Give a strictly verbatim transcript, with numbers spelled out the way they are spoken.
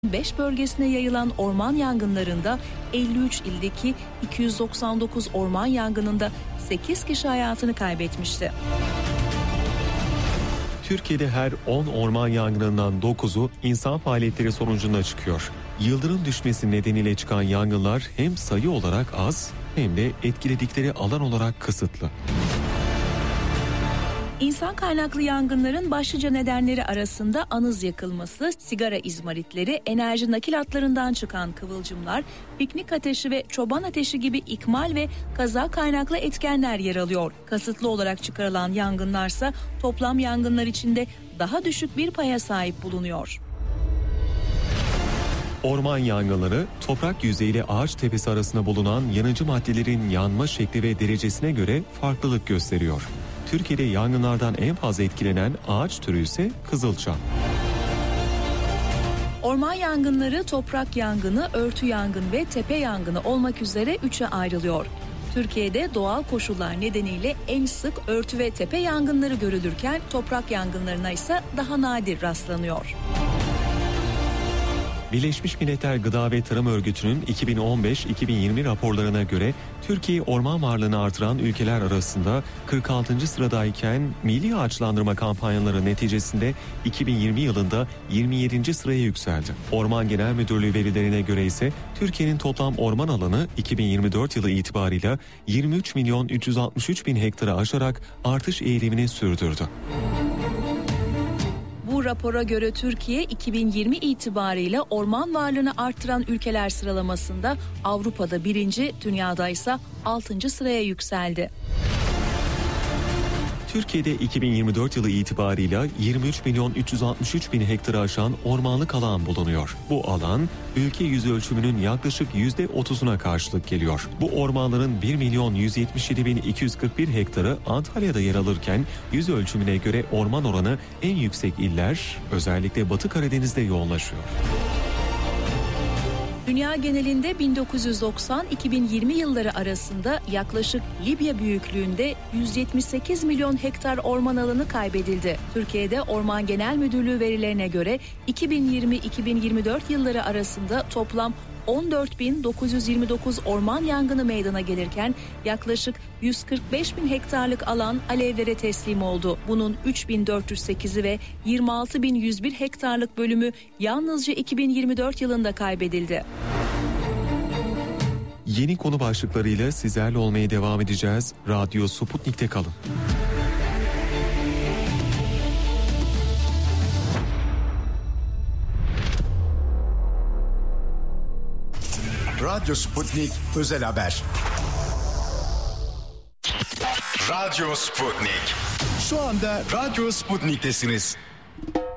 beş bölgesine yayılan orman yangınlarında elli üç ildeki iki yüz doksan dokuz orman yangınında sekiz kişi hayatını kaybetmişti. Türkiye'de her on orman yangınından dokuzu insan faaliyetleri sonucunda çıkıyor. Yıldırım düşmesi nedeniyle çıkan yangınlar hem sayı olarak az hem de etkiledikleri alan olarak kısıtlı. İnsan kaynaklı yangınların başlıca nedenleri arasında anız yakılması, sigara izmaritleri, enerji nakil hatlarından çıkan kıvılcımlar, piknik ateşi ve çoban ateşi gibi ikmal ve kaza kaynaklı etkenler yer alıyor. Kasıtlı olarak çıkarılan yangınlarsa toplam yangınlar içinde daha düşük bir paya sahip bulunuyor. Orman yangınları, toprak yüzeyi ile ağaç tepesi arasında bulunan yanıcı maddelerin yanma şekli ve derecesine göre farklılık gösteriyor. Türkiye'de yangınlardan en fazla etkilenen ağaç türü ise kızılçam. Orman yangınları toprak yangını, örtü yangını ve tepe yangını olmak üzere üçe ayrılıyor. Türkiye'de doğal koşullar nedeniyle en sık örtü ve tepe yangınları görülürken toprak yangınlarına ise daha nadir rastlanıyor. Birleşmiş Milletler Gıda ve Tarım Örgütü'nün iki bin on beş iki bin yirmi raporlarına göre Türkiye orman varlığını artıran ülkeler arasında kırk altıncı sıradayken milli ağaçlandırma kampanyaları neticesinde iki bin yirmi yılında yirmi yedinci sıraya yükseldi. Orman Genel Müdürlüğü verilerine göre ise Türkiye'nin toplam orman alanı iki bin yirmi dört yılı itibarıyla yirmi üç milyon üç yüz altmış üç bin hektara aşarak artış eğilimini sürdürdü. Bu rapora göre Türkiye iki bin yirmi itibarıyla orman varlığını arttıran ülkeler sıralamasında Avrupa'da birinci, dünyada ise altıncı sıraya yükseldi. Türkiye'de iki bin yirmi dört yılı itibarıyla yirmi üç milyon üç yüz altmış üç bin hektarı aşan ormanlık alan bulunuyor. Bu alan ülke yüzölçümünün yaklaşık yüzde otuzuna karşılık geliyor. Bu ormanların bir milyon yüz yetmiş yedi bin iki yüz kırk bir hektarı Antalya'da yer alırken yüzölçümüne göre orman oranı en yüksek iller özellikle Batı Karadeniz'de yoğunlaşıyor. Dünya genelinde bin dokuz yüz doksan iki bin yirmi yılları arasında yaklaşık Libya büyüklüğünde yüz yetmiş sekiz milyon hektar orman alanı kaybedildi. Türkiye'de Orman Genel Müdürlüğü verilerine göre iki bin yirmi iki bin yirmi dört yılları arasında toplam on dört bin dokuz yüz yirmi dokuz orman yangını meydana gelirken yaklaşık yüz kırk beş bin hektarlık alan alevlere teslim oldu. Bunun üç bin dört yüz sekizi ve yirmi altı bin yüz bir hektarlık bölümü yalnızca iki bin yirmi dört yılında kaybedildi. Yeni konu başlıklarıyla sizlerle olmaya devam edeceğiz. Radyo Sputnik'te kalın. Radyo Sputnik Özel Haber. Radyo Sputnik. Şu anda Radyo Sputnik'tesiniz.